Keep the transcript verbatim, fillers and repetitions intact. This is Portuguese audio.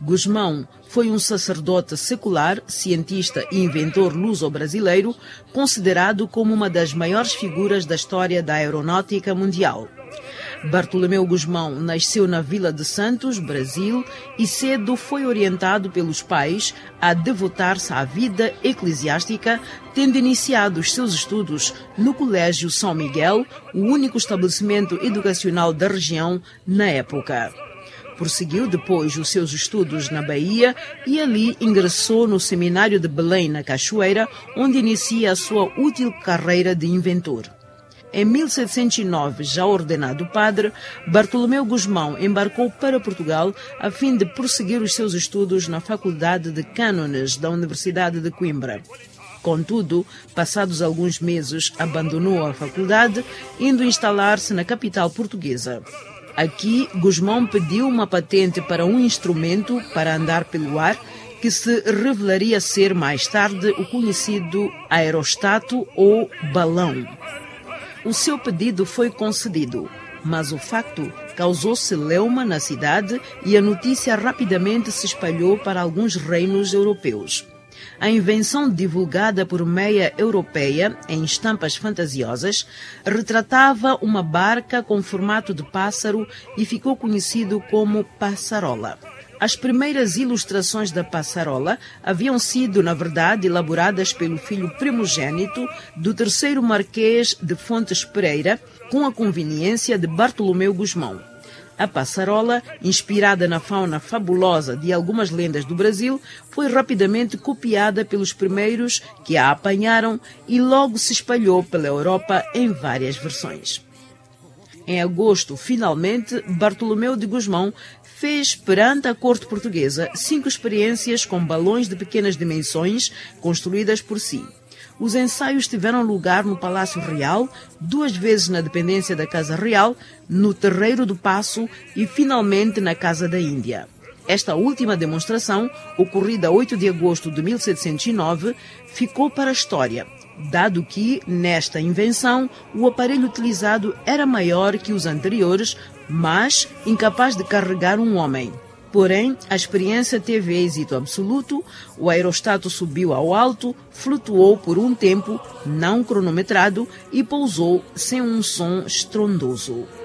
Gusmão foi um sacerdote secular, cientista e inventor luso-brasileiro, considerado como uma das maiores figuras da história da aeronáutica mundial. Bartolomeu Gusmão nasceu na Vila de Santos, Brasil, e cedo foi orientado pelos pais a devotar-se à vida eclesiástica, tendo iniciado os seus estudos no Colégio São Miguel, o único estabelecimento educacional da região na época. Prosseguiu depois os seus estudos na Bahia e ali ingressou no Seminário de Belém, na Cachoeira, onde inicia a sua útil carreira de inventor. Em mil setecentos e nove, já ordenado padre, Bartolomeu Gusmão embarcou para Portugal a fim de prosseguir os seus estudos na Faculdade de Cânones da Universidade de Coimbra. Contudo, passados alguns meses, abandonou a faculdade, indo instalar-se na capital portuguesa. Aqui, Gusmão pediu uma patente para um instrumento para andar pelo ar, que se revelaria ser mais tarde o conhecido aerostato ou balão. O seu pedido foi concedido, mas o facto causou celeuma na cidade e a notícia rapidamente se espalhou para alguns reinos europeus. A invenção divulgada por meia europeia, em estampas fantasiosas, retratava uma barca com formato de pássaro e ficou conhecido como passarola. As primeiras ilustrações da passarola haviam sido, na verdade, elaboradas pelo filho primogênito do terceiro Marquês de Fontes Pereira, com a conveniência de Bartolomeu Gusmão. A passarola, inspirada na fauna fabulosa de algumas lendas do Brasil, foi rapidamente copiada pelos primeiros que a apanharam e logo se espalhou pela Europa em várias versões. Em agosto, finalmente, Bartolomeu de Gusmão fez perante a corte portuguesa cinco experiências com balões de pequenas dimensões construídas por si. Os ensaios tiveram lugar no Palácio Real, duas vezes na dependência da Casa Real, no Terreiro do Paço e finalmente na Casa da Índia. Esta última demonstração, ocorrida a oito de agosto de mil setecentos e nove, ficou para a história, dado que, nesta invenção, o aparelho utilizado era maior que os anteriores, mas incapaz de carregar um homem. Porém, a experiência teve êxito absoluto, o aerostato subiu ao alto, flutuou por um tempo não cronometrado e pousou sem um som estrondoso.